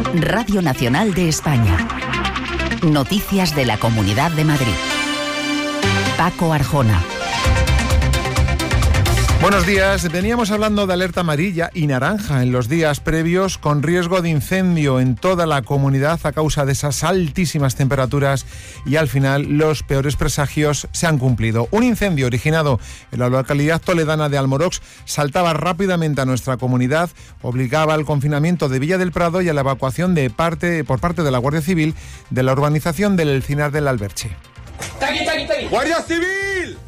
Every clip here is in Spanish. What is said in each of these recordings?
Radio Nacional de España. Noticias de la Comunidad de Madrid. Paco Arjona. Buenos días. Veníamos hablando de alerta amarilla y naranja en los días previos, con riesgo de incendio en toda la comunidad a causa de esas altísimas temperaturas, y al final los peores presagios se han cumplido. Un incendio originado en la localidad toledana de Almorox saltaba rápidamente a nuestra comunidad, obligaba al confinamiento de Villa del Prado y a la evacuación por parte de la Guardia Civil de la urbanización del Encinar del Alberche. ¡Taqui! ¡Guardia Civil!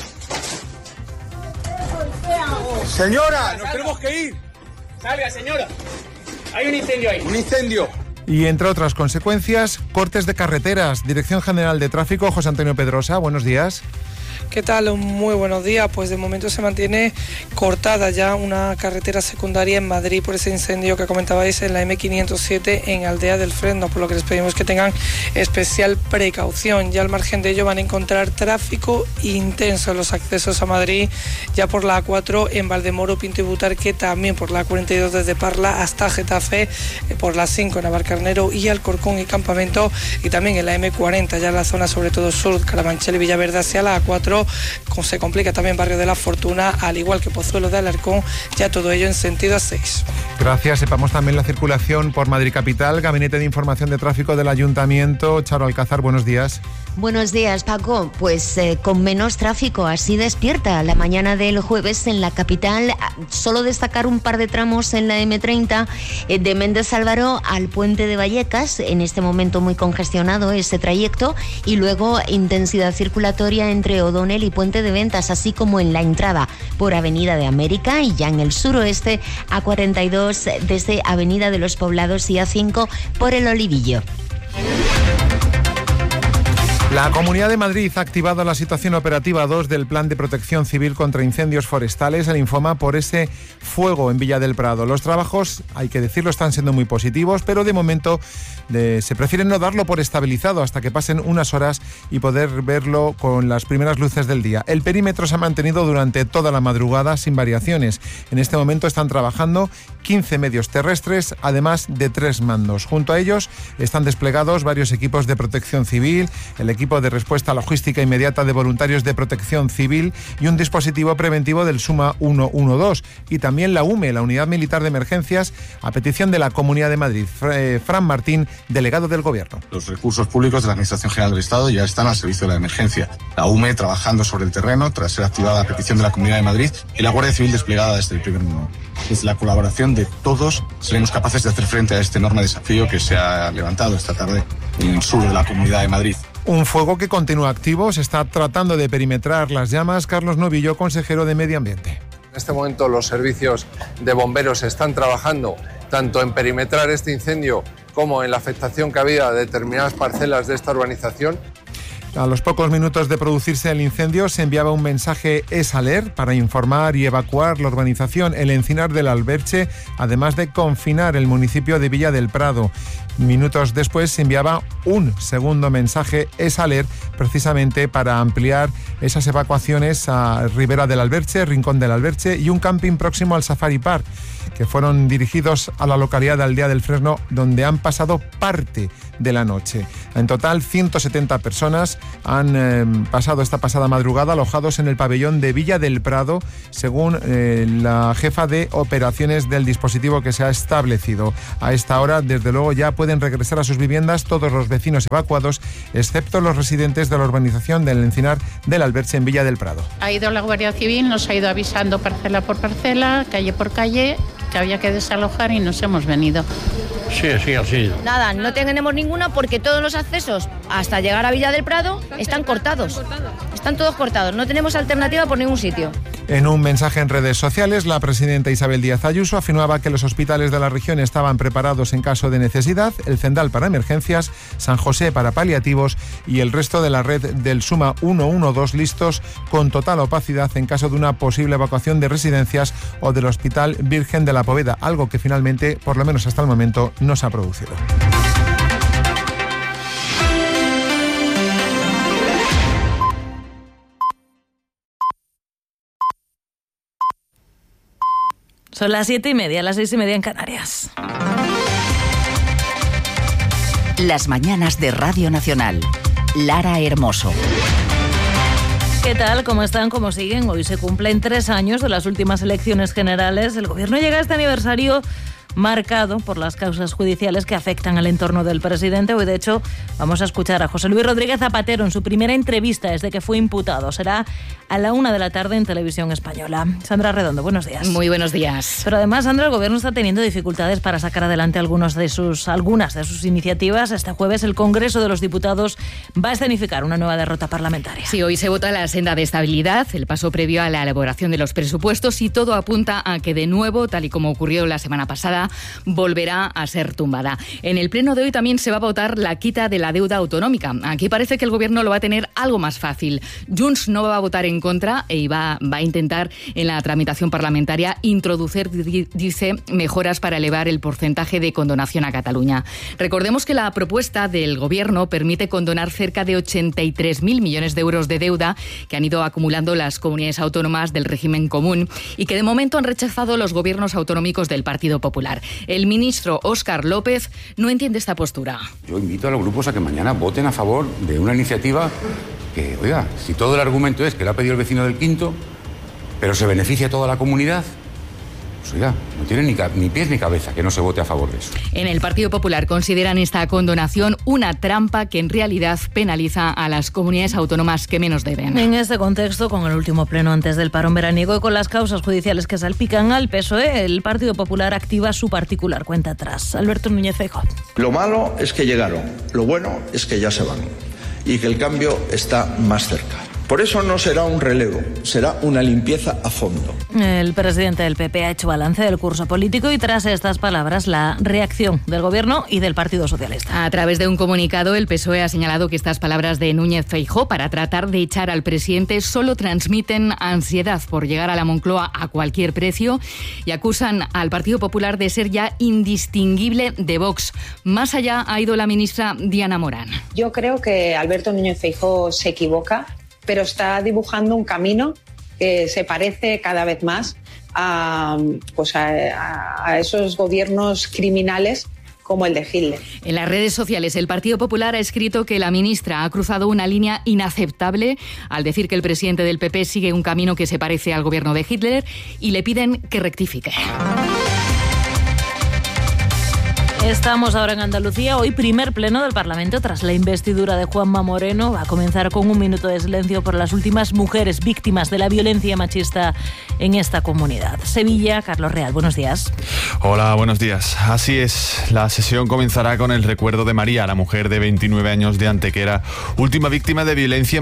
Señora, nos tenemos que ir. Salga, señora. Hay un incendio ahí. Un incendio. Y entre otras consecuencias, cortes de carreteras. Dirección General de Tráfico, José Antonio Pedrosa, buenos días. ¿Qué tal? Muy buenos días. Pues de momento se mantiene cortada ya una carretera secundaria en Madrid por ese incendio que comentabais en la M507 en Aldea del Fresno, por lo que les pedimos que tengan especial precaución. Ya al margen de ello van a encontrar tráfico intenso en los accesos a Madrid, ya por la A4 en Valdemoro, Pinto y Butarque, también por la A42 desde Parla hasta Getafe, por la 5 en Navalcarnero y Alcorcón y Campamento, y también en la M40 ya en la zona sobre todo sur, Carabanchel y Villaverde hacia la A4. Se complica también Barrio de la Fortuna, al igual que Pozuelo de Alarcón, ya todo ello en sentido A6. Gracias. Sepamos también la circulación por Madrid Capital. Gabinete de Información de Tráfico del Ayuntamiento. Charo Alcázar, buenos días. Buenos días, Paco. Pues con menos tráfico, así despierta la mañana del jueves en la capital. Solo destacar un par de tramos en la M30 de Méndez Álvaro al Puente de Vallecas, en este momento muy congestionado ese trayecto, y luego intensidad circulatoria entre O'Donnell y Puente de Ventas, así como en la entrada por Avenida de América, y ya en el suroeste A42 desde Avenida de los Poblados y A5 por el Olivillo. La Comunidad de Madrid ha activado la situación operativa 2 del Plan de Protección Civil contra Incendios Forestales, el Infoma, por ese fuego en Villa del Prado. Los trabajos, hay que decirlo, están siendo muy positivos, pero de momento se prefiere no darlo por estabilizado hasta que pasen unas horas y poder verlo con las primeras luces del día. El perímetro se ha mantenido durante toda la madrugada sin variaciones. En este momento están trabajando 15 medios terrestres, además de 3 mandos. Junto a ellos están desplegados varios equipos de protección civil, el equipo de respuesta logística inmediata de voluntarios de protección civil y un dispositivo preventivo del SUMA 112, y también la UME, la Unidad Militar de Emergencias, a petición de la Comunidad de Madrid. Fran Martín, delegado del Gobierno. Los recursos públicos de la Administración General del Estado ya están al servicio de la emergencia. La UME trabajando sobre el terreno tras ser activada a petición de la Comunidad de Madrid, y la Guardia Civil desplegada desde el primer momento. Desde la colaboración de todos seremos capaces de hacer frente a este enorme desafío que se ha levantado esta tarde en el sur de la Comunidad de Madrid. Un fuego que continúa activo, se está tratando de perimetrar las llamas. Carlos Novillo, consejero de Medio Ambiente. En este momento los servicios de bomberos están trabajando tanto en perimetrar este incendio como en la afectación que había de determinadas parcelas de esta urbanización. A los pocos minutos de producirse el incendio se enviaba un mensaje SALER para informar y evacuar la urbanización El Encinar del Alberche, además de confinar el municipio de Villa del Prado. Minutos después se enviaba un segundo mensaje SALER precisamente para ampliar esas evacuaciones a Ribera del Alberche, Rincón del Alberche y un camping próximo al Safari Park, que fueron dirigidos a la localidad de Aldea del Fresno, donde han pasado parte de la noche. En total, 170 personas han pasado esta pasada madrugada alojados en el pabellón de Villa del Prado, según la jefa de operaciones del dispositivo que se ha establecido. A esta hora, desde luego, ya pueden regresar a sus viviendas todos los vecinos evacuados, excepto los residentes de la urbanización del Encinar del Alberche en Villa del Prado. Ha ido la Guardia Civil, nos ha ido avisando parcela por parcela, calle por calle, que había que desalojar, y nos hemos venido. Sí, así. Nada, no tenemos ninguna porque todos los accesos hasta llegar a Villa del Prado están cortados. Están todos cortados, no tenemos alternativa por ningún sitio. En un mensaje en redes sociales, la presidenta Isabel Díaz Ayuso afirmaba que los hospitales de la región estaban preparados en caso de necesidad, el Cendal para emergencias, San José para paliativos y el resto de la red del SUMA 112 listos con total opacidad en caso de una posible evacuación de residencias o del Hospital Virgen de la Poveda, algo que finalmente, por lo menos hasta el momento, no se ha producido. Son las 7:30, las 6:30 en Canarias. Las mañanas de Radio Nacional. Lara Hermoso. ¿Qué tal? ¿Cómo están? ¿Cómo siguen? Hoy se cumplen 3 años de las últimas elecciones generales. El gobierno llega a este aniversario marcado por las causas judiciales que afectan al entorno del presidente. Hoy, de hecho, vamos a escuchar a José Luis Rodríguez Zapatero en su primera entrevista desde que fue imputado. Será a la 1 de la tarde en Televisión Española. Sandra Redondo, buenos días. Muy buenos días. Pero además, Sandra, el gobierno está teniendo dificultades para sacar adelante algunas de sus iniciativas. Este jueves el Congreso de los Diputados va a escenificar una nueva derrota parlamentaria. Sí, hoy se vota la senda de estabilidad, el paso previo a la elaboración de los presupuestos, y todo apunta a que de nuevo, tal y como ocurrió la semana pasada, volverá a ser tumbada. En el pleno de hoy también se va a votar la quita de la deuda autonómica. Aquí parece que el gobierno lo va a tener algo más fácil. Junts no va a votar en contra y va a intentar en la tramitación parlamentaria introducir, dice, mejoras para elevar el porcentaje de condonación a Cataluña. Recordemos que la propuesta del gobierno permite condonar cerca de 83.000 millones de euros de deuda que han ido acumulando las comunidades autónomas del régimen común y que de momento han rechazado los gobiernos autonómicos del Partido Popular. El ministro Óscar López no entiende esta postura. Yo invito a los grupos a que mañana voten a favor de una iniciativa que, oiga, si todo el argumento es que la ha pedido el vecino del Quinto, pero se beneficia a toda la comunidad, pues oiga, no tiene ni pies ni cabeza que no se vote a favor de eso. En el Partido Popular consideran esta condonación una trampa que en realidad penaliza a las comunidades autónomas que menos deben. En este contexto, con el último pleno antes del parón veraniego y con las causas judiciales que salpican al PSOE, el Partido Popular activa su particular cuenta atrás. Alberto Núñez Feijóo. Lo malo es que llegaron, lo bueno es que ya se van y que el cambio está más cerca. Por eso no será un relevo, será una limpieza a fondo. El presidente del PP ha hecho balance del curso político y tras estas palabras la reacción del Gobierno y del Partido Socialista. A través de un comunicado, el PSOE ha señalado que estas palabras de Núñez Feijóo para tratar de echar al presidente solo transmiten ansiedad por llegar a la Moncloa a cualquier precio y acusan al Partido Popular de ser ya indistinguible de Vox. Más allá ha ido la ministra Diana Morán. Yo creo que Alberto Núñez Feijóo se equivoca, pero está dibujando un camino que se parece cada vez más a esos gobiernos criminales como el de Hitler. En las redes sociales, el Partido Popular ha escrito que la ministra ha cruzado una línea inaceptable al decir que el presidente del PP sigue un camino que se parece al gobierno de Hitler y le piden que rectifique. Estamos ahora en Andalucía. Hoy primer pleno del Parlamento tras la investidura de Juanma Moreno. Va a comenzar con un minuto de silencio por las últimas mujeres víctimas de la violencia machista en esta comunidad. Sevilla, Carlos Real, buenos días. Hola, buenos días. Así es, la sesión comenzará con el recuerdo de María, la mujer de 29 años de Antequera, última víctima de violencia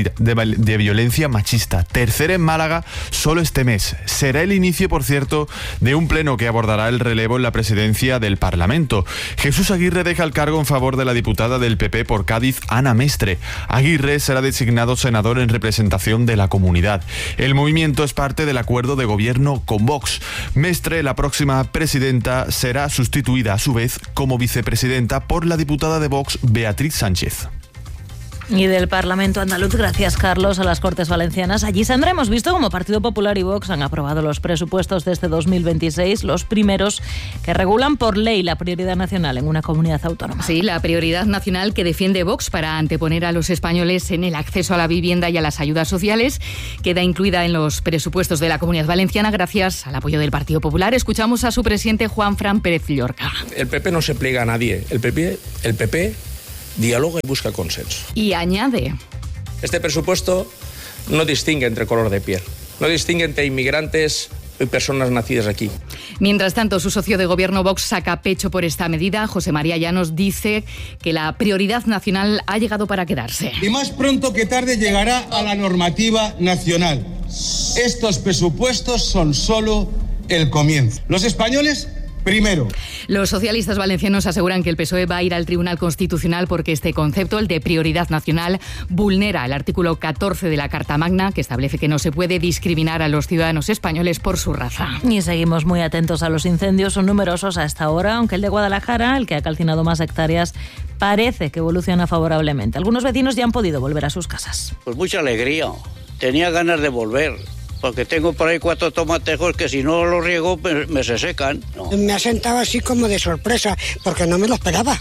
machista, tercera en Málaga solo este mes. Será el inicio, por cierto, de un pleno que abordará el relevo en la presidencia del Parlamento. Jesús Aguirre deja el cargo en favor de la diputada del PP por Cádiz, Ana Mestre. Aguirre será designado senador en representación de la comunidad. El movimiento es parte del acuerdo de gobierno con Vox. Mestre, la próxima presidenta, será sustituida a su vez como vicepresidenta por la diputada de Vox, Beatriz Sánchez. Y del Parlamento andaluz, gracias Carlos, a las Cortes Valencianas. Allí, Sandra, hemos visto cómo Partido Popular y Vox han aprobado los presupuestos de este 2026, los primeros que regulan por ley la prioridad nacional en una comunidad autónoma. Sí, la prioridad nacional que defiende Vox para anteponer a los españoles en el acceso a la vivienda y a las ayudas sociales queda incluida en los presupuestos de la Comunidad Valenciana gracias al apoyo del Partido Popular. Escuchamos a su presidente Juanfran Pérez Llorca. El PP no se pliega a nadie. El PP dialoga y busca consenso. Y añade: este presupuesto no distingue entre color de piel, no distingue entre inmigrantes y personas nacidas aquí. Mientras tanto, su socio de gobierno Vox saca pecho por esta medida. José María Llanos dice que la prioridad nacional ha llegado para quedarse. Y más pronto que tarde llegará a la normativa nacional. Estos presupuestos son solo el comienzo. Los españoles primero. Los socialistas valencianos aseguran que el PSOE va a ir al Tribunal Constitucional porque este concepto, el de prioridad nacional, vulnera el artículo 14 de la Carta Magna, que establece que no se puede discriminar a los ciudadanos españoles por su raza. Y seguimos muy atentos a los incendios. Son numerosos a esta hora, aunque el de Guadalajara, el que ha calcinado más hectáreas, parece que evoluciona favorablemente. Algunos vecinos ya han podido volver a sus casas. Pues mucha alegría. Tenía ganas de volver, porque tengo por ahí 4 tomatejos que si no los riego me se secan. Me ha sentado así como de sorpresa, porque no me lo esperaba.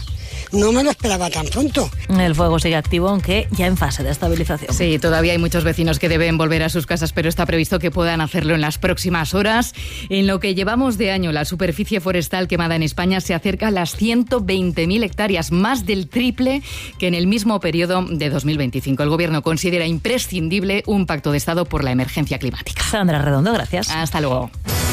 no me lo esperaba tan pronto. El fuego sigue activo, aunque ya en fase de estabilización. Sí, todavía hay muchos vecinos que deben volver a sus casas, pero está previsto que puedan hacerlo en las próximas horas. En lo que llevamos de año, la superficie forestal quemada en España se acerca a las 120.000 hectáreas, más del triple que en el mismo periodo de 2025. El Gobierno considera imprescindible un pacto de Estado por la emergencia climática. Sandra Redondo, gracias. Hasta luego.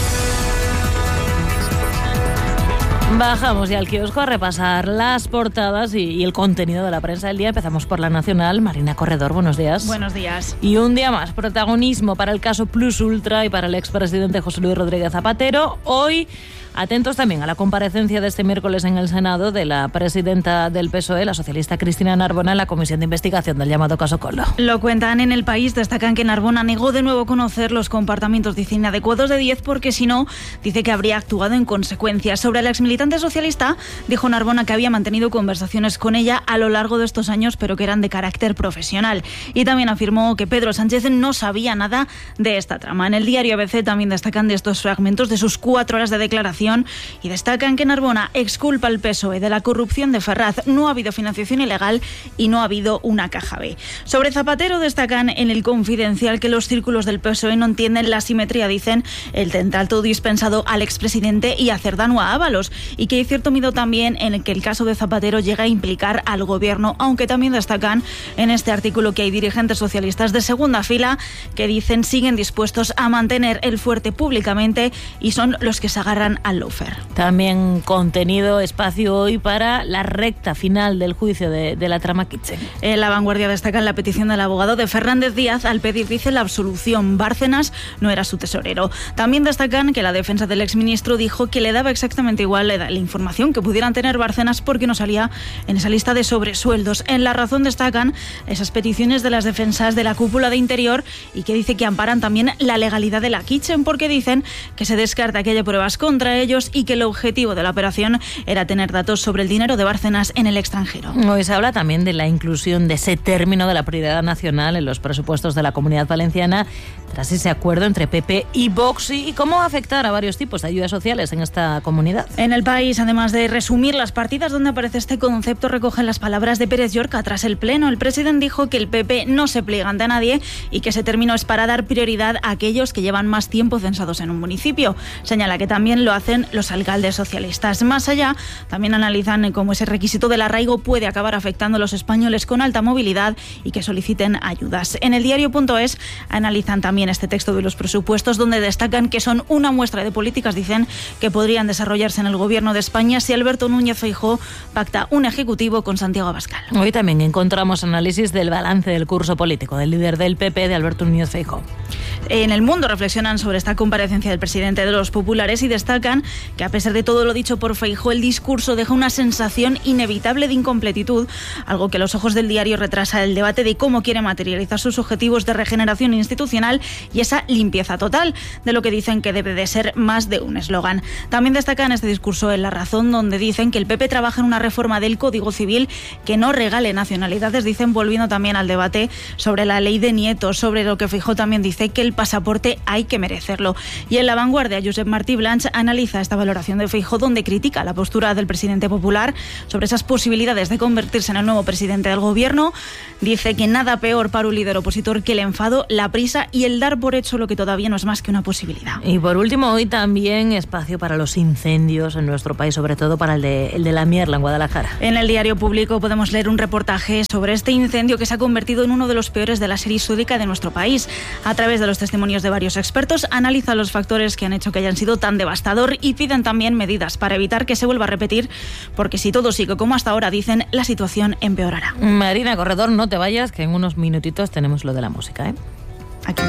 Bajamos ya al kiosco a repasar las portadas y el contenido de la prensa del día. Empezamos por La Nacional. Marina Corredor, buenos días. Buenos días. Y un día más, protagonismo para el caso Plus Ultra y para el expresidente José Luis Rodríguez Zapatero. Hoy, atentos también a la comparecencia de este miércoles en el Senado de la presidenta del PSOE, la socialista Cristina Narbona, en la comisión de investigación del llamado caso Coldo. Lo cuentan en El País, destacan que Narbona negó de nuevo conocer los comportamientos, dice, inadecuados de 10, porque si no, dice que habría actuado en consecuencia. Sobre el exmilitante socialista, dijo Narbona que había mantenido conversaciones con ella a lo largo de estos años, pero que eran de carácter profesional. Y también afirmó que Pedro Sánchez no sabía nada de esta trama. En el diario ABC también destacan de estos fragmentos de sus 4 horas de declaración y destacan que Narbona exculpa al PSOE de la corrupción de Ferraz. No ha habido financiación ilegal y no ha habido una caja B. Sobre Zapatero destacan en El Confidencial que los círculos del PSOE no entienden la simetría, dicen, el trato dispensado al expresidente y a Cerdán o a Ábalos, y que hay cierto miedo también en el que el caso de Zapatero llega a implicar al Gobierno, aunque también destacan en este artículo que hay dirigentes socialistas de segunda fila que dicen siguen dispuestos a mantener el fuerte públicamente y son los que se agarran al lawfare. También contenido, espacio hoy para la recta final del juicio de la trama Kitchen. En La Vanguardia destacan la petición del abogado de Fernández Díaz al pedir, dice, la absolución. Bárcenas no era su tesorero. También destacan que la defensa del exministro dijo que le daba exactamente igual la información que pudieran tener Bárcenas porque no salía en esa lista de sobresueldos. En La Razón destacan esas peticiones de las defensas de la cúpula de Interior y que dice que amparan también la legalidad de la Kitchen porque dicen que se descarta que haya pruebas contra ellos y que el objetivo de la operación era tener datos sobre el dinero de Bárcenas en el extranjero. Hoy se habla también de la inclusión de ese término de la prioridad nacional en los presupuestos de la Comunidad Valenciana tras ese acuerdo entre PP y Vox y cómo va a afectar a varios tipos de ayudas sociales en esta comunidad. En El País, además de resumir las partidas donde aparece este concepto, recogen las palabras de Pérez Llorca tras el Pleno. El presidente dijo que el PP no se pliega ante nadie y que ese término es para dar prioridad a aquellos que llevan más tiempo censados en un municipio. Señala que también lo hacen los alcaldes socialistas. Más allá, también analizan cómo ese requisito del arraigo puede acabar afectando a los españoles con alta movilidad y que soliciten ayudas. En el diario.es analizan también este texto de los presupuestos donde destacan que son una muestra de políticas, dicen, que podrían desarrollarse en el Gobierno de España si Alberto Núñez Feijóo pacta un ejecutivo con Santiago Abascal. Hoy también encontramos análisis del balance del curso político del líder del PP, de Alberto Núñez Feijóo. En El Mundo reflexionan sobre esta comparecencia del presidente de los populares y destacan que a pesar de todo lo dicho por Feijóo, el discurso deja una sensación inevitable de incompletitud, algo que a los ojos del diario retrasa el debate de cómo quiere materializar sus objetivos de regeneración institucional y esa limpieza total, de lo que dicen que debe de ser más de un eslogan. También destacan este discurso en La Razón, donde dicen que el PP trabaja en una reforma del Código Civil que no regale nacionalidades, dicen, volviendo también al debate sobre la ley de nietos, sobre lo que Feijóo también dice que el pasaporte hay que merecerlo. Y en La Vanguardia, Josep Martí Blanch analiza esta valoración de Feijóo, donde critica la postura del presidente popular sobre esas posibilidades de convertirse en el nuevo presidente del Gobierno. Dice que nada peor para un líder opositor que el enfado, la prisa y el dar por hecho lo que todavía no es más que una posibilidad. Y por último, hoy también espacio para los incendios en nuestro país, sobre todo para el de La Mierla, en Guadalajara. En el diario Público podemos leer un reportaje sobre este incendio que se ha convertido en uno de los peores de la serie histórica de nuestro país. A través de los testimonios de varios expertos, analiza los factores que han hecho que hayan sido tan devastador y piden también medidas para evitar que se vuelva a repetir, porque si todo sigue como hasta ahora, dicen, la situación empeorará. Marina Corredor, no te vayas, que en unos minutitos tenemos lo de la música, ¿eh? Aquí.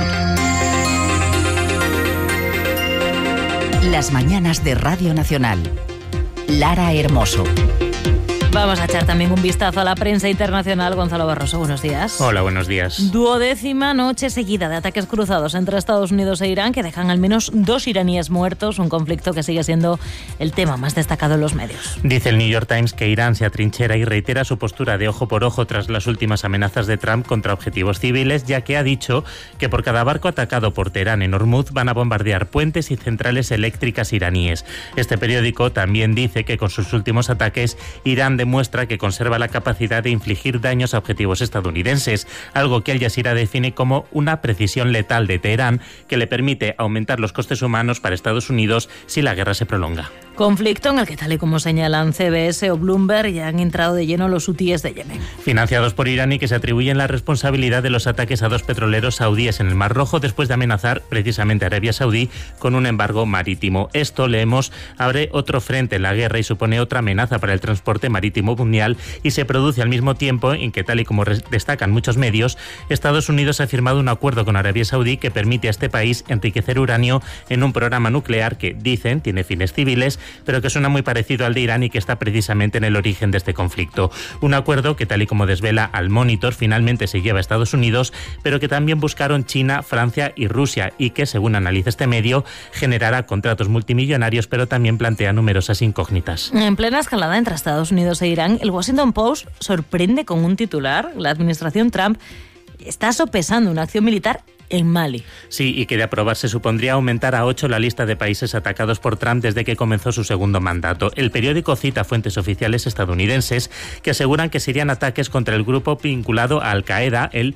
Las mañanas de Radio Nacional. Lara Hermoso. Vamos a echar también un vistazo a la prensa internacional. Gonzalo Barroso, buenos días. Hola, buenos días. 12ª noche seguida de ataques cruzados entre Estados Unidos e Irán que dejan al menos 2 iraníes muertos, un conflicto que sigue siendo el tema más destacado en los medios. Dice el New York Times que Irán se atrinchera y reitera su postura de ojo por ojo tras las últimas amenazas de Trump contra objetivos civiles, ya que ha dicho que por cada barco atacado por Teherán en Hormuz van a bombardear puentes y centrales eléctricas iraníes. Este periódico también dice que con sus últimos ataques Irán demuestra que conserva la capacidad de infligir daños a objetivos estadounidenses, algo que Al Jazeera define como una precisión letal de Teherán que le permite aumentar los costes humanos para Estados Unidos si la guerra se prolonga. Conflicto en el que, tal y como señalan CBS o Bloomberg, ya han entrado de lleno los hutíes de Yemen. Financiados por Irán y que se atribuyen la responsabilidad de los ataques a 2 petroleros saudíes en el Mar Rojo después de amenazar precisamente a Arabia Saudí con un embargo marítimo. Esto, leemos, abre otro frente en la guerra y supone otra amenaza para el transporte marítimo mundial, y se produce al mismo tiempo en que, tal y como destacan muchos medios, Estados Unidos ha firmado un acuerdo con Arabia Saudí que permite a este país enriquecer uranio en un programa nuclear que, dicen, tiene fines civiles, pero que suena muy parecido al de Irán y que está precisamente en el origen de este conflicto. Un acuerdo que, tal y como desvela Al Monitor, finalmente se lleva a Estados Unidos, pero que también buscaron China, Francia y Rusia, y que, según analiza este medio, generará contratos multimillonarios, pero también plantea numerosas incógnitas. En plena escalada entre Estados Unidos e Irán, el Washington Post sorprende con un titular: la administración Trump está sopesando una acción militar en Mali. Sí, y que de aprobarse supondría aumentar a 8 la lista de países atacados por Trump desde que comenzó su segundo mandato. El periódico cita fuentes oficiales estadounidenses que aseguran que serían ataques contra el grupo vinculado a Al-Qaeda, el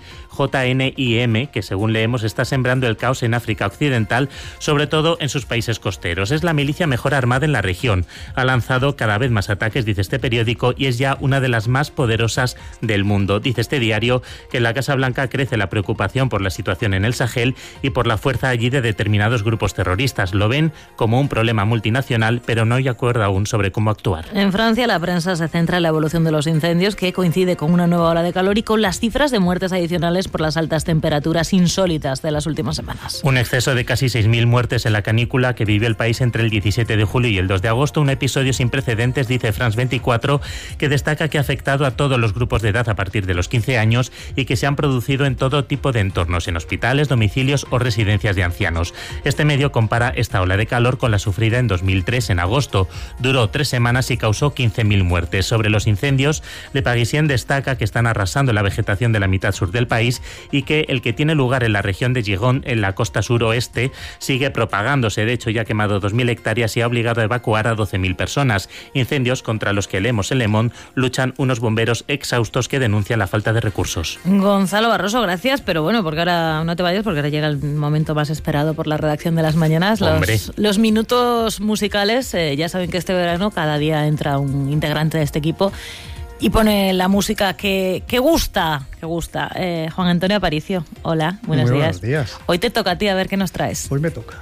JNIM, que, según leemos, está sembrando el caos en África Occidental, sobre todo en sus países costeros. Es la milicia mejor armada en la región. Ha lanzado cada vez más ataques, dice este periódico, y es ya una de las más poderosas del mundo. Dice este diario que en la Casa Blanca crece la preocupación por la situación en el Sahel y por la fuerza allí de determinados grupos terroristas. Lo ven como un problema multinacional, pero no hay acuerdo aún sobre cómo actuar. En Francia, la prensa se centra en la evolución de los incendios, que coincide con una nueva ola de calor y con las cifras de muertes adicionales por las altas temperaturas insólitas de las últimas semanas. Un exceso de casi 6.000 muertes en la canícula que vivió el país entre el 17 de julio y el 2 de agosto, un episodio sin precedentes, dice France 24, que destaca que ha afectado a todos los grupos de edad a partir de los 15 años y que se han producido en todo tipo de entornos, en hospitales, domicilios o residencias de ancianos. Este medio compara esta ola de calor con la sufrida en 2003 en agosto. Duró 3 semanas y causó 15.000 muertes. Sobre los incendios, Le Parisien destaca que están arrasando la vegetación de la mitad sur del país y que el que tiene lugar en la región de Gijon, en la costa suroeste, sigue propagándose. De hecho, ya ha quemado 2.000 hectáreas y ha obligado a evacuar a 12.000 personas. Incendios contra los que, leemos en Le Monde, luchan unos bomberos exhaustos que denuncian la falta de recursos. Gonzalo Barroso, gracias, pero bueno, porque ahora no te vayas, porque ahora llega el momento más esperado por la redacción de las mañanas. Los minutos musicales. Ya saben que este verano cada día entra un integrante de este equipo y pone la música que gusta. Juan Antonio Aparicio, hola, buenos días. Buenos días. Hoy te toca a ti, a ver qué nos traes. Hoy me toca.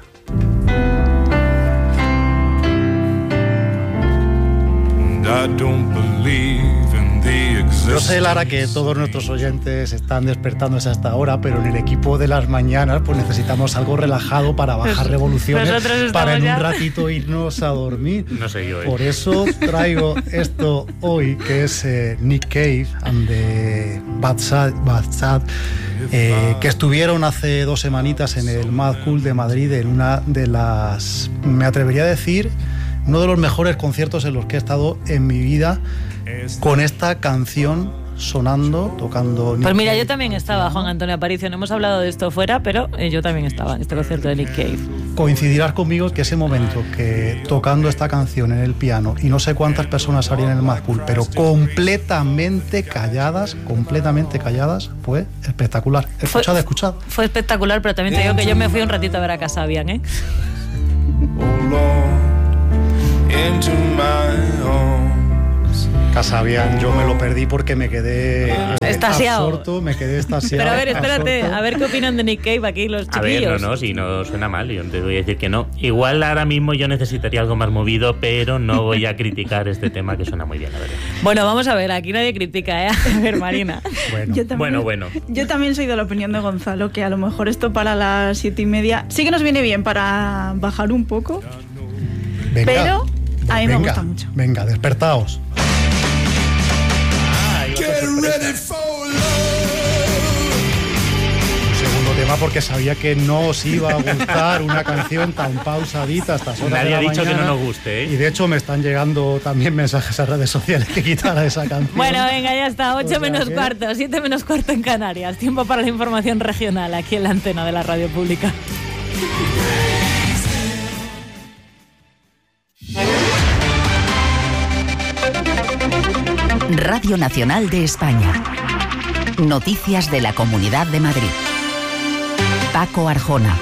Yo sé, Lara, que todos nuestros oyentes están despertándose hasta ahora, pero en el equipo de las mañanas pues necesitamos algo relajado para bajar revoluciones, para en un ratito irnos a dormir. No sé yo. Por eso traigo esto hoy, que es Nick Cave and the Bad Sad, que estuvieron hace 2 semanitas en el Mad Cool de Madrid, en una de las, me atrevería a decir, uno de los mejores conciertos en los que he estado en mi vida, con esta canción sonando, tocando. Pues mira, yo también estaba, Juan Antonio Aparicio, no hemos hablado de esto fuera, pero yo también estaba en este concierto de Nick Cave. Coincidirás conmigo que ese momento que tocando esta canción en el piano, y no sé cuántas personas habrían en el Mad Cool, pero completamente calladas, fue espectacular. Escuchad. Fue espectacular, pero también te digo que yo me fui un ratito a ver a Casabian, ¿eh? Casabian, yo me lo perdí porque me quedé extasiado. absorto, me quedé extasiado. Pero a ver, espérate, a ver qué opinan de Nick Cave aquí los chiquillos. A ver, no, si no suena mal, yo te voy a decir que no. Igual ahora mismo yo necesitaría algo más movido, pero no voy a criticar este tema que suena muy bien, la verdad. Bueno, vamos a ver, aquí nadie critica, ¿eh? A ver, Marina. Bueno. Yo también soy de la opinión de Gonzalo, que a lo mejor esto para las 7:30 sí que nos viene bien para bajar un poco, pero a mí me gusta mucho. Venga, despertaos. Segundo tema, porque sabía que no os iba a gustar una canción tan pausadita a estas horas. Nadie de la ha dicho mañana. que no nos guste, ¿eh? Y de hecho me están llegando también mensajes a redes sociales que quitara esa canción. Bueno, venga, ya está, 8 menos cuarto, 7 menos cuarto en Canarias. Tiempo para la información regional aquí en la antena de la radio pública. Radio Nacional de España. Noticias de la Comunidad de Madrid. Paco Arjona.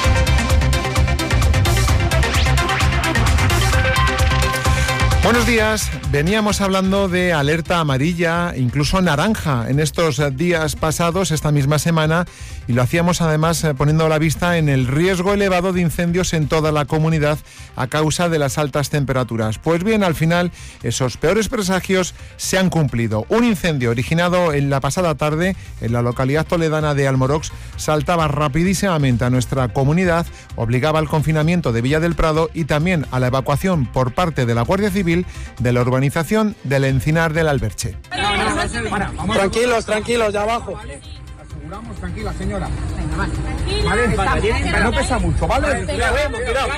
Buenos días. Veníamos hablando de alerta amarilla, incluso naranja, en estos días pasados, esta misma semana, y lo hacíamos además poniendo la vista en el riesgo elevado de incendios en toda la comunidad a causa de las altas temperaturas. Pues bien, al final, esos peores presagios se han cumplido. Un incendio originado en la pasada tarde en la localidad toledana de Almorox saltaba rapidísimamente a nuestra comunidad, obligaba al confinamiento de Villa del Prado y también a la evacuación por parte de la Guardia Civil de la urbanización del Encinar del Alberche. Tranquilos, ya abajo. Aseguramos, tranquila, señora. Vale, no pesa mucho, ¿vale? Cuidado.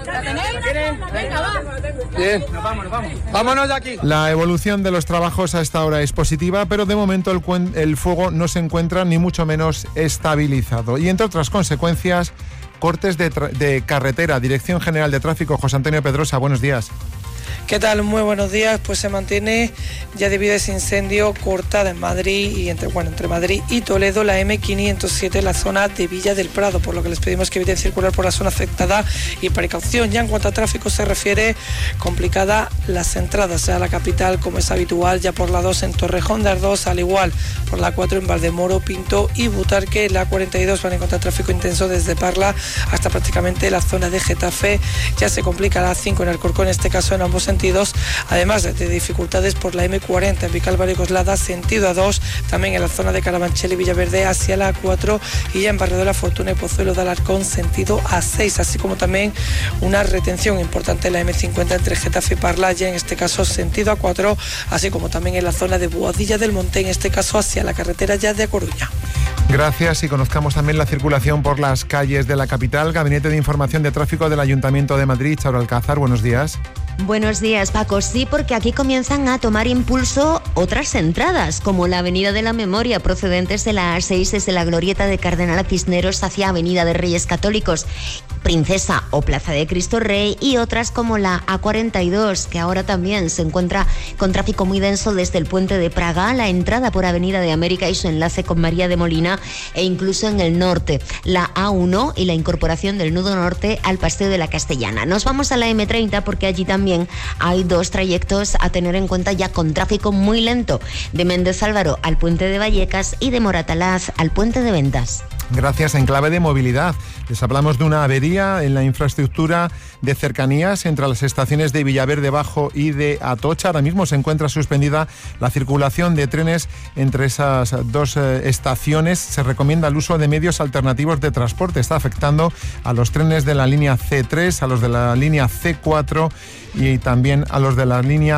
Bien, nos vamos. Vámonos de aquí. La evolución de los trabajos a esta hora es positiva, pero de momento el fuego no se encuentra ni mucho menos estabilizado. Y entre otras consecuencias, cortes de carretera. Dirección General de Tráfico, José Antonio Pedrosa, buenos días. ¿Qué tal? Muy buenos días. Pues se mantiene ya debido a ese incendio cortada en Madrid y entre Madrid y Toledo la M507 en la zona de Villa del Prado, por lo que les pedimos que eviten circular por la zona afectada y precaución. Ya en cuanto a tráfico se refiere, complicada las entradas a la capital como es habitual, ya por la 2 en Torrejón de Ardoz, al igual por la 4 en Valdemoro, Pinto y Butarque. La 42 van a encontrar tráfico intenso desde Parla hasta prácticamente la zona de Getafe. Ya se complica la 5 en Alcorcón, en este caso en ambos sentidos, además de dificultades por la M40 en Vicálvaro y Coslada, sentido A2, también en la zona de Carabanchel y Villaverde hacia la A4 y ya en Barrio de la Fortuna y Pozuelo de Alarcón, sentido A6, así como también una retención importante en la M50 entre Getafe y Parla, ya en este caso sentido A4, así como también en la zona de Boadilla del Monte, en este caso hacia la carretera ya de A Coruña. Gracias, y conozcamos también la circulación por las calles de la capital. Gabinete de Información de Tráfico del Ayuntamiento de Madrid, Charo Alcázar, buenos días. Buenos días, Paco. Sí, porque aquí comienzan a tomar impulso otras entradas, como la Avenida de la Memoria, procedentes de la A6 desde la Glorieta de Cardenal Cisneros hacia Avenida de Reyes Católicos, Princesa o Plaza de Cristo Rey, y otras como la A42, que ahora también se encuentra con tráfico muy denso desde el Puente de Praga, la entrada por Avenida de América y su enlace con María de Molina, e incluso en el norte, la A1 y la incorporación del nudo norte al Paseo de la Castellana. Nos vamos a la M30 porque allí también hay dos trayectos a tener en cuenta ya con tráfico muy lento, de Méndez Álvaro al Puente de Vallecas y de Moratalaz al Puente de Ventas. Gracias. En clave de movilidad, les hablamos de una avería en la infraestructura de cercanías entre las estaciones de Villaverde Bajo y de Atocha. Ahora mismo se encuentra suspendida la circulación de trenes entre esas dos estaciones. Se recomienda el uso de medios alternativos de transporte. Está afectando a los trenes de la línea C3, a los de la línea C4 y también a los de la línea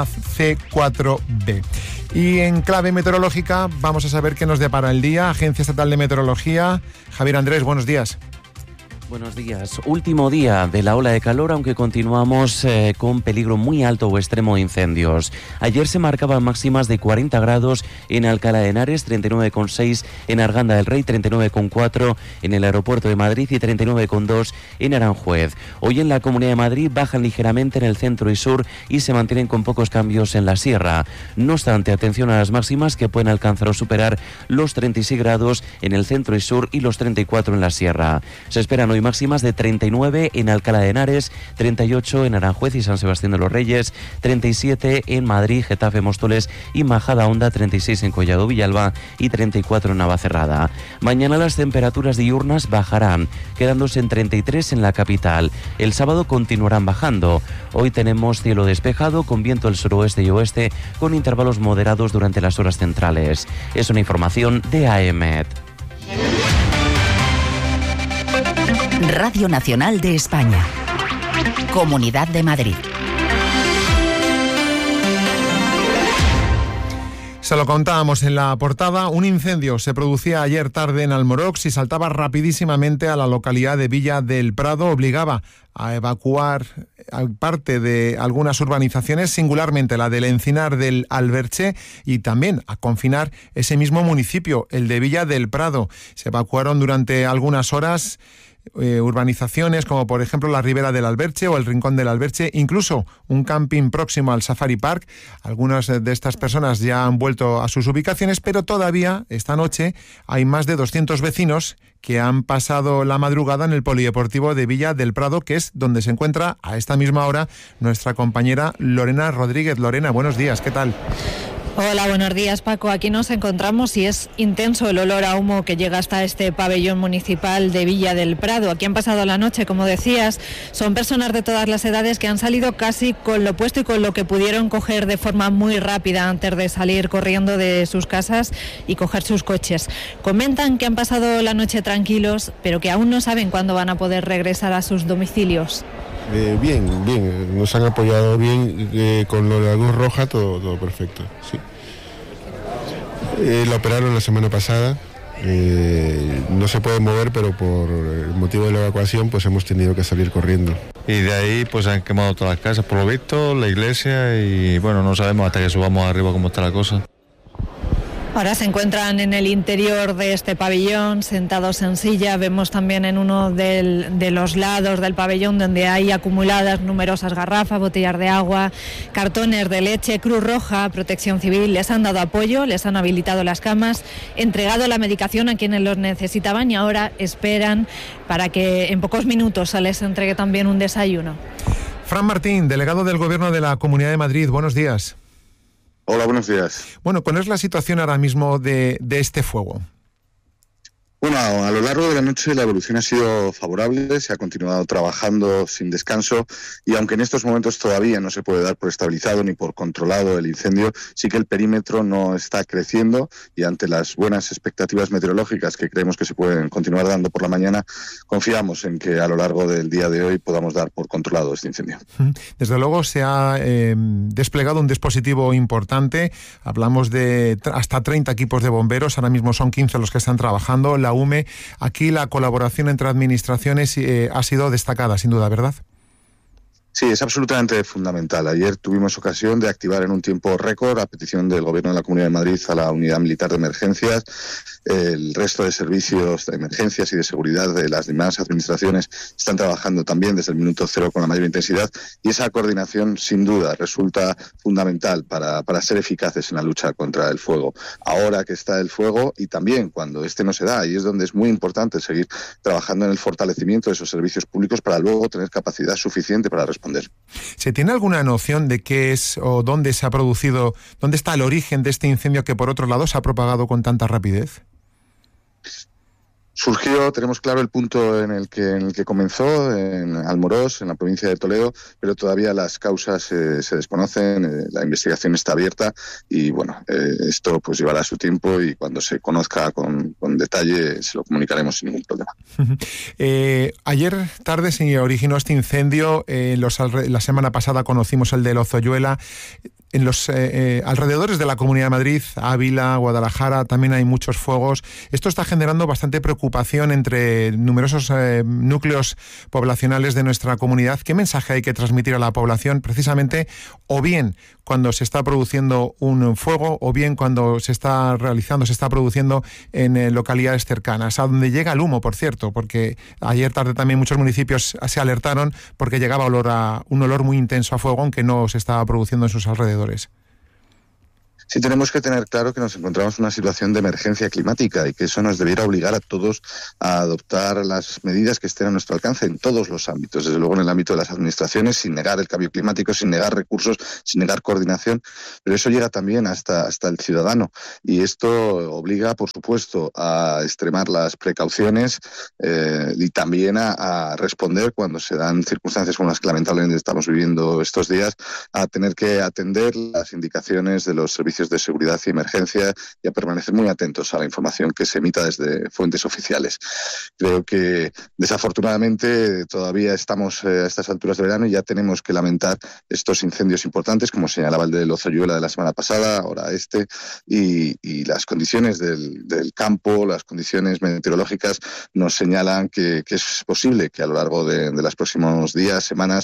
C4B. Y en clave meteorológica vamos a saber qué nos depara el día. Agencia Estatal de Meteorología. Javier Andrés, buenos días. Buenos días. Último día de la ola de calor, aunque continuamos con peligro muy alto o extremo de incendios. Ayer se marcaban máximas de 40 grados en Alcalá de Henares, 39,6 en Arganda del Rey, 39,4 en el Aeropuerto de Madrid y 39,2 en Aranjuez. Hoy en la Comunidad de Madrid bajan ligeramente en el centro y sur y se mantienen con pocos cambios en la sierra. No obstante, atención a las máximas que pueden alcanzar o superar los 36 grados en el centro y sur y los 34 en la sierra. Se esperan hoy máximas de 39 en Alcalá de Henares, 38 en Aranjuez y San Sebastián de los Reyes, 37 en Madrid, Getafe, Móstoles y Majadahonda, 36 en Collado Villalba y 34 en Navacerrada. Mañana las temperaturas diurnas bajarán, quedándose en 33 en la capital. El sábado continuarán bajando. Hoy tenemos cielo despejado con viento del suroeste y oeste con intervalos moderados durante las horas centrales. Es una información de AEMET. Radio Nacional de España. Comunidad de Madrid. Se lo contábamos en la portada, un incendio se producía ayer tarde en Almorox y saltaba rapidísimamente a la localidad de Villa del Prado, obligaba a evacuar parte de algunas urbanizaciones, singularmente la del Encinar del Alberche, y también a confinar ese mismo municipio, el de Villa del Prado. Se evacuaron durante algunas horas urbanizaciones como por ejemplo la Ribera del Alberche o el Rincón del Alberche, incluso un camping próximo al Safari Park. Algunas de estas personas ya han vuelto a sus ubicaciones, pero todavía esta noche hay más de 200 vecinos que han pasado la madrugada en el Polideportivo de Villa del Prado, que es donde se encuentra a esta misma hora nuestra compañera Lorena Rodríguez. Lorena, buenos días, ¿qué tal? Hola, buenos días, Paco. Aquí nos encontramos y es intenso el olor a humo que llega hasta este pabellón municipal de Villa del Prado. Aquí han pasado la noche, como decías, son personas de todas las edades que han salido casi con lo puesto y con lo que pudieron coger de forma muy rápida antes de salir corriendo de sus casas y coger sus coches. Comentan que han pasado la noche tranquilos, pero que aún no saben cuándo van a poder regresar a sus domicilios. Bien, nos han apoyado bien, con lo de la Cruz Roja todo perfecto, sí. La operaron la semana pasada, no se puede mover, pero por el motivo de la evacuación pues hemos tenido que salir corriendo. Y de ahí pues han quemado todas las casas, por lo visto, la iglesia, y bueno, no sabemos hasta que subamos arriba cómo está la cosa. Ahora se encuentran en el interior de este pabellón, sentados en silla. Vemos también en uno de los lados del pabellón donde hay acumuladas numerosas garrafas, botellas de agua, cartones de leche. Cruz Roja, Protección Civil les han dado apoyo, les han habilitado las camas, entregado la medicación a quienes los necesitaban y ahora esperan para que en pocos minutos se les entregue también un desayuno. Fran Martín, delegado del Gobierno de la Comunidad de Madrid, buenos días. Hola, buenos días. Bueno, ¿cuál es la situación ahora mismo de este fuego? Bueno, a lo largo de la noche la evolución ha sido favorable, se ha continuado trabajando sin descanso y aunque en estos momentos todavía no se puede dar por estabilizado ni por controlado el incendio, sí que el perímetro no está creciendo y ante las buenas expectativas meteorológicas que creemos que se pueden continuar dando por la mañana, confiamos en que a lo largo del día de hoy podamos dar por controlado este incendio. Desde luego se ha desplegado un dispositivo importante, hablamos de hasta 30 equipos de bomberos, ahora mismo son 15 los que están trabajando. La UME, aquí la colaboración entre administraciones ha sido destacada, sin duda, ¿verdad? Sí, es absolutamente fundamental. Ayer tuvimos ocasión de activar en un tiempo récord, a petición del Gobierno de la Comunidad de Madrid, a la Unidad Militar de Emergencias. El resto de servicios de emergencias y de seguridad de las demás administraciones están trabajando también desde el minuto cero con la mayor intensidad y esa coordinación sin duda resulta fundamental para ser eficaces en la lucha contra el fuego. Ahora que está el fuego y también cuando este no se da, y es donde es muy importante seguir trabajando en el fortalecimiento de esos servicios públicos para luego tener capacidad suficiente para responder. ¿Se tiene alguna noción de qué es o dónde se ha producido, dónde está el origen de este incendio que por otro lado se ha propagado con tanta rapidez? Surgió, tenemos claro el punto en el que comenzó, en Almorós, en la provincia de Toledo, pero todavía las causas se desconocen, la investigación está abierta y bueno, esto pues llevará su tiempo y cuando se conozca con detalle se lo comunicaremos sin ningún problema. Ayer tarde se originó este incendio, la semana pasada conocimos el de Lozoyuela. En los alrededores de la Comunidad de Madrid, Ávila, Guadalajara, también hay muchos fuegos. Esto está generando bastante preocupación entre numerosos núcleos poblacionales de nuestra comunidad. ¿Qué mensaje hay que transmitir a la población precisamente o bien cuando se está produciendo un fuego o bien cuando se está produciendo en localidades cercanas, a donde llega el humo, por cierto, porque ayer tarde también muchos municipios se alertaron porque llegaba un olor muy intenso a fuego, aunque no se estaba produciendo en sus alrededores? Sí, tenemos que tener claro que nos encontramos en una situación de emergencia climática y que eso nos debiera obligar a todos a adoptar las medidas que estén a nuestro alcance en todos los ámbitos, desde luego en el ámbito de las administraciones, sin negar el cambio climático, sin negar recursos, sin negar coordinación, pero eso llega también hasta el ciudadano y esto obliga, por supuesto, a extremar las precauciones y también a responder cuando se dan circunstancias como las que lamentablemente estamos viviendo estos días, a tener que atender las indicaciones de los servicios de seguridad y emergencia y a permanecer muy atentos a la información que se emita desde fuentes oficiales. Creo que desafortunadamente todavía estamos a estas alturas de verano y ya tenemos que lamentar estos incendios importantes, como señalaba el de Lozoyuela de la semana pasada, ahora y las condiciones del campo, las condiciones meteorológicas nos señalan que es posible que a lo largo de los próximos días, semanas,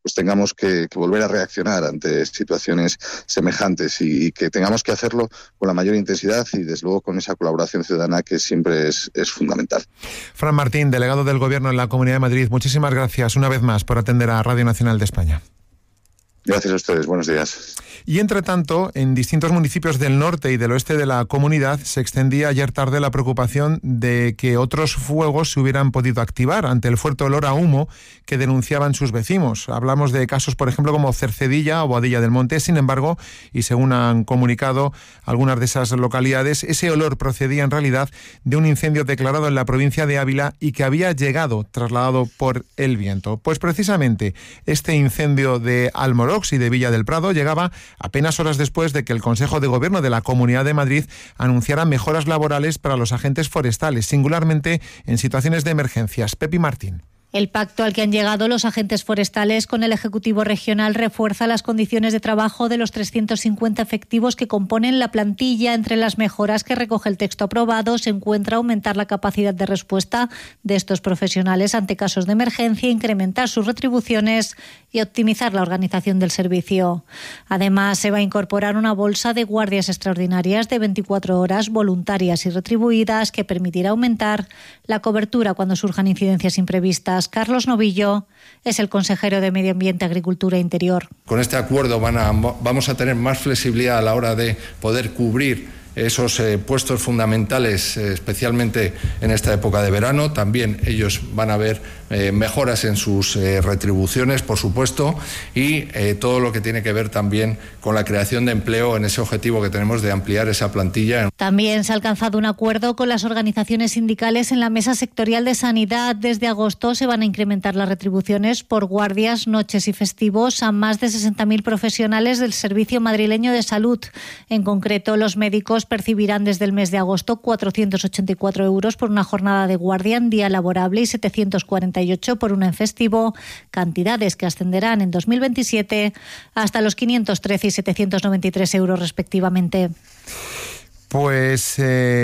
pues tengamos que volver a reaccionar ante situaciones semejantes y que tengamos que hacerlo con la mayor intensidad y desde luego con esa colaboración ciudadana que siempre es fundamental. Fran Martín, delegado del Gobierno en la Comunidad de Madrid, muchísimas gracias una vez más por atender a Radio Nacional de España. Gracias a ustedes, buenos días. Y entre tanto, en distintos municipios del norte y del oeste de la comunidad se extendía ayer tarde la preocupación de que otros fuegos se hubieran podido activar ante el fuerte olor a humo que denunciaban sus vecinos. Hablamos de casos, por ejemplo, como Cercedilla o Boadilla del Monte. Sin embargo, y según han comunicado algunas de esas localidades, ese olor procedía en realidad de un incendio declarado en la provincia de Ávila y que había llegado trasladado por el viento. Pues precisamente este incendio de Almorox y de Villa del Prado llegaba apenas horas después de que el Consejo de Gobierno de la Comunidad de Madrid anunciara mejoras laborales para los agentes forestales, singularmente en situaciones de emergencias. Pepi Martín. El pacto al que han llegado los agentes forestales con el Ejecutivo Regional refuerza las condiciones de trabajo de los 350 efectivos que componen la plantilla. Entre las mejoras que recoge el texto aprobado se encuentra aumentar la capacidad de respuesta de estos profesionales ante casos de emergencia, incrementar sus retribuciones y optimizar la organización del servicio. Además, se va a incorporar una bolsa de guardias extraordinarias de 24 horas voluntarias y retribuidas que permitirá aumentar la cobertura cuando surjan incidencias imprevistas. Carlos Novillo es el consejero de Medio Ambiente, Agricultura e Interior. Con este acuerdo vamos a tener más flexibilidad a la hora de poder cubrir esos puestos fundamentales, especialmente en esta época de verano. También ellos van a ver mejoras en sus retribuciones, por supuesto, y todo lo que tiene que ver también con la creación de empleo en ese objetivo que tenemos de ampliar esa plantilla. También se ha alcanzado un acuerdo con las organizaciones sindicales en la Mesa Sectorial de Sanidad. Desde agosto se van a incrementar las retribuciones por guardias, noches y festivos a más de 60.000 profesionales del Servicio Madrileño de Salud. En concreto, los médicos percibirán desde el mes de agosto 484 euros por una jornada de guardia en día laborable y 748 por una en festivo, cantidades que ascenderán en 2027 hasta los 513 y 793 euros respectivamente. Pues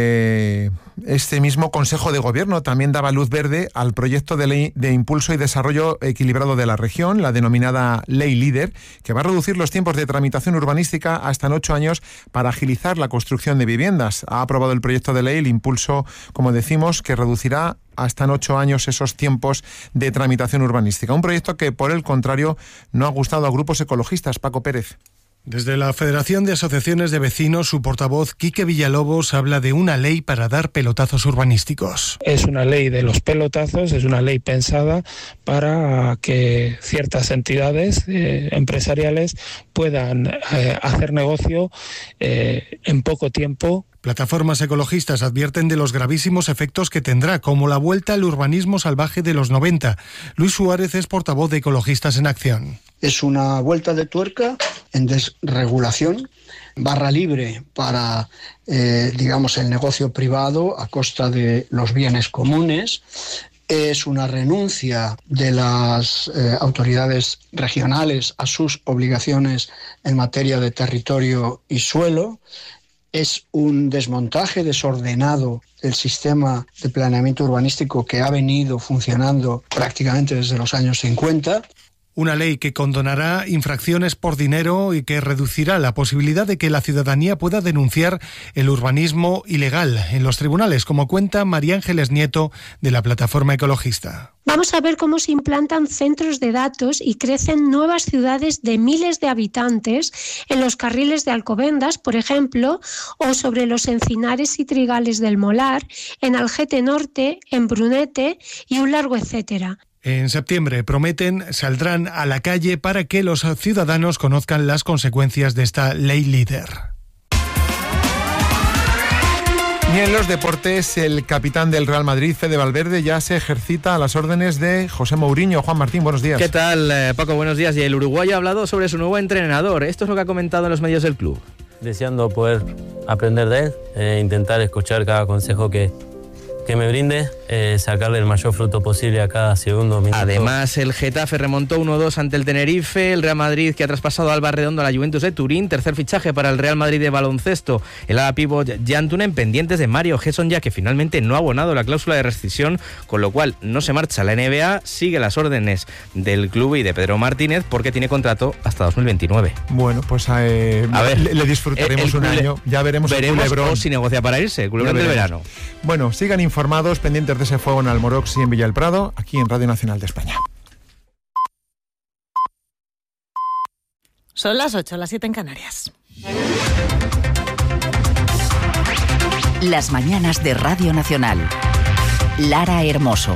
este mismo Consejo de Gobierno también daba luz verde al proyecto de ley de impulso y desarrollo equilibrado de la región, la denominada Ley Líder, que va a reducir los tiempos de tramitación urbanística hasta en 8 años para agilizar la construcción de viviendas. Ha aprobado el proyecto de ley el impulso, como decimos, que reducirá hasta en 8 años esos tiempos de tramitación urbanística. Un proyecto que, por el contrario, no ha gustado a grupos ecologistas. Paco Pérez. Desde la Federación de Asociaciones de Vecinos, su portavoz Quique Villalobos habla de una ley para dar pelotazos urbanísticos. Es una ley de los pelotazos, es una ley pensada para que ciertas entidades empresariales puedan hacer negocio en poco tiempo. Plataformas ecologistas advierten de los gravísimos efectos que tendrá, como la vuelta al urbanismo salvaje de los 90. Luis Suárez es portavoz de Ecologistas en Acción. Es una vuelta de tuerca en desregulación, barra libre para, el negocio privado a costa de los bienes comunes. Es una renuncia de las autoridades regionales a sus obligaciones en materia de territorio y suelo. Es un desmontaje desordenado del sistema de planeamiento urbanístico que ha venido funcionando prácticamente desde los años 50. Una ley que condonará infracciones por dinero y que reducirá la posibilidad de que la ciudadanía pueda denunciar el urbanismo ilegal en los tribunales, como cuenta María Ángeles Nieto de la Plataforma Ecologista. Vamos a ver cómo se implantan centros de datos y crecen nuevas ciudades de miles de habitantes en los carriles de Alcobendas, por ejemplo, o sobre los encinares y trigales del Molar, en Algete Norte, en Brunete y un largo etcétera. En septiembre, prometen, saldrán a la calle para que los ciudadanos conozcan las consecuencias de esta ley líder. Y en los deportes, el capitán del Real Madrid, Fede Valverde, ya se ejercita a las órdenes de José Mourinho. Juan Martín, buenos días. ¿Qué tal, Paco? Buenos días. Y el uruguayo ha hablado sobre su nuevo entrenador. Esto es lo que ha comentado en los medios del club. Deseando poder aprender de él, intentar escuchar cada consejo que que me brinde, sacarle el mayor fruto posible a cada segundo minuto. Además, el Getafe remontó 1-2 ante el Tenerife, el Real Madrid que ha traspasado a Alba Redondo a la Juventus de Turín, tercer fichaje para el Real Madrid de baloncesto, el ala pívot Jan Tunen pendientes de Mario Gesson, ya que finalmente no ha abonado la cláusula de rescisión, con lo cual no se marcha a la NBA, sigue las órdenes del club y de Pedro Martínez porque tiene contrato hasta 2029. Bueno, pues a ver, le disfrutaremos un año, ya veremos el culebrón. Si negocia para irse, el culebrón del verano. Bueno, sigan informados, pendientes de ese fuego en Almorox y en Villa del Prado, aquí en Radio Nacional de España. Son las 8, las 7 en Canarias. Las mañanas de Radio Nacional. Lara Hermoso.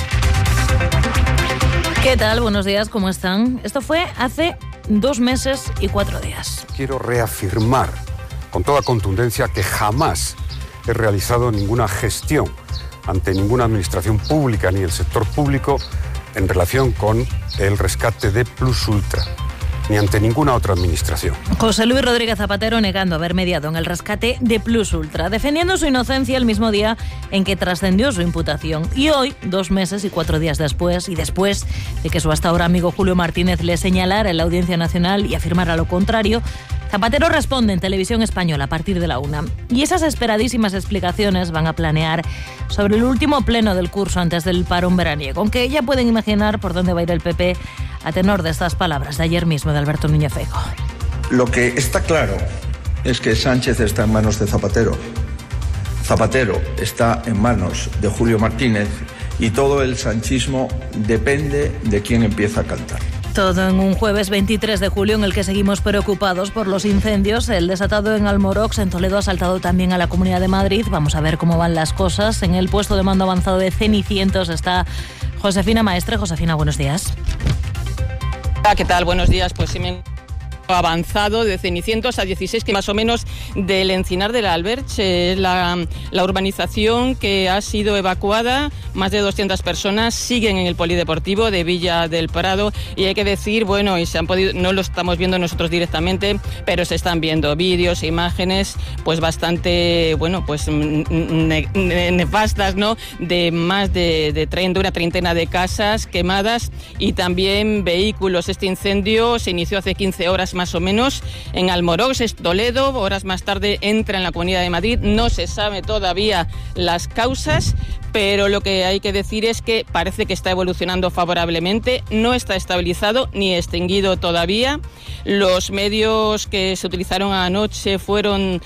¿Qué tal? Buenos días, ¿cómo están? Esto fue hace 2 meses y 4 días. Quiero reafirmar con toda contundencia que jamás he realizado ninguna gestión ante ninguna administración pública ni el sector público en relación con el rescate de Plus Ultra, ni ante ninguna otra administración. José Luis Rodríguez Zapatero negando haber mediado en el rescate de Plus Ultra, defendiendo su inocencia el mismo día en que trascendió su imputación. Y hoy, 2 meses y 4 días después, y después de que su hasta ahora amigo Julio Martínez le señalara en la Audiencia Nacional y afirmara lo contrario, Zapatero responde en Televisión Española a partir de la 1. Y esas esperadísimas explicaciones van a planear sobre el último pleno del curso antes del parón veraniego, aunque ya pueden imaginar por dónde va a ir el PP a tenor de estas palabras de ayer mismo de Alberto Núñez Feijóo. Lo que está claro es que Sánchez está en manos de Zapatero. Zapatero está en manos de Julio Martínez y todo el sanchismo depende de quién empieza a cantar. Todo en un jueves 23 de julio en el que seguimos preocupados por los incendios. El desatado en Almorox, en Toledo, ha saltado también a la Comunidad de Madrid. Vamos a ver cómo van las cosas. En el puesto de mando avanzado de Cenicientos está Josefina Maestre. Josefina, buenos días. ¿Qué tal? Buenos días. Pues sí, avanzado de Cenicientos a 16, que más o menos del Encinar de la Alberche, la urbanización que ha sido evacuada. Más de 200 personas siguen en el polideportivo de Villa del Prado y hay que decir, bueno, y se han podido, no lo estamos viendo nosotros directamente, pero se están viendo vídeos e imágenes pues bastante, bueno, pues nefastas, ¿no? De más de una treintena de casas quemadas y también vehículos. Este incendio se inició hace 15 horas más o menos en Almorox, es Toledo, horas más tarde entra en la Comunidad de Madrid. No se sabe todavía las causas, pero lo que hay que decir es que parece que está evolucionando favorablemente, no está estabilizado ni extinguido todavía. Los medios que se utilizaron anoche fueron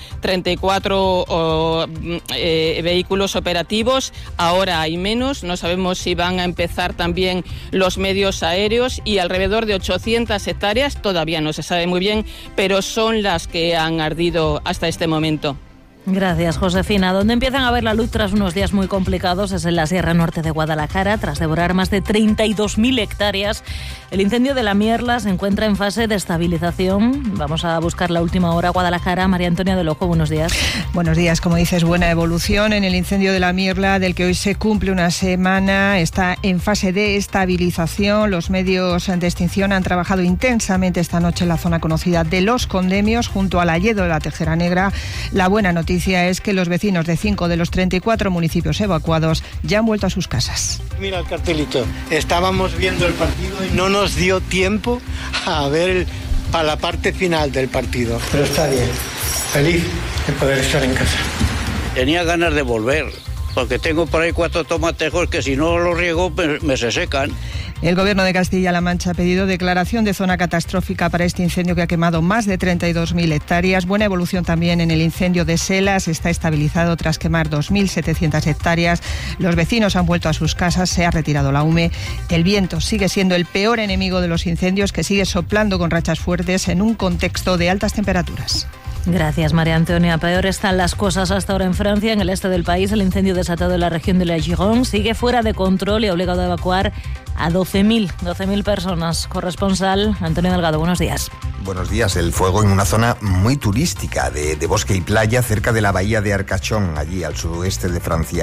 34 vehículos operativos, ahora hay menos, no sabemos si van a empezar también los medios aéreos y alrededor de 800 hectáreas, todavía no se sabe muy bien, pero son las que han ardido hasta este momento. Gracias, Josefina. Donde empiezan a ver la luz tras unos días muy complicados es en la Sierra Norte de Guadalajara. Tras devorar más de 32.000 hectáreas, el incendio de la Mierla se encuentra en fase de estabilización. Vamos a buscar la última hora. Guadalajara, María Antonia del Ojo, buenos días. Buenos días. Como dices, buena evolución en el incendio de la Mierla, del que hoy se cumple una semana. Está en fase de estabilización. Los medios de extinción han trabajado intensamente esta noche en la zona conocida de Los Condemios, junto al Alledo de la Tejera Negra. La buena noticia es que los vecinos de 5 de los 34 municipios evacuados ya han vuelto a sus casas. Mira el cartelito. Estábamos viendo el partido y no nos dio tiempo a ver para la parte final del partido. Pero está bien. Feliz de poder estar en casa. Tenía ganas de volver, porque tengo por ahí 4 tomatejos que si no los riego me se secan. El Gobierno de Castilla-La Mancha ha pedido declaración de zona catastrófica para este incendio que ha quemado más de 32.000 hectáreas. Buena evolución también en el incendio de Selas. Está estabilizado tras quemar 2.700 hectáreas. Los vecinos han vuelto a sus casas, se ha retirado la hume. El viento sigue siendo el peor enemigo de los incendios, que sigue soplando con rachas fuertes en un contexto de altas temperaturas. Gracias, María Antonia. Peor están las cosas hasta ahora en Francia. En el este del país, el incendio desatado en la región de la Gironde sigue fuera de control y ha obligado a evacuar a 12.000 personas. Corresponsal Antonio Delgado, buenos días. Buenos días. El fuego en una zona muy turística de bosque y playa cerca de la bahía de Arcachón, allí al suroeste de Francia.